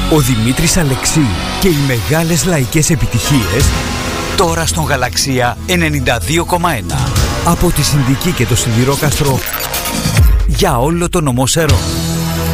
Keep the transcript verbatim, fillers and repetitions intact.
Ο Δημήτρης Αλεξίου και οι μεγάλες λαϊκές επιτυχίες τώρα στον Γαλαξία ενενήντα δύο κόμμα ένα. Από τη Συνδική και το Σιδηρόκαστρο για όλο το νομό Σερών.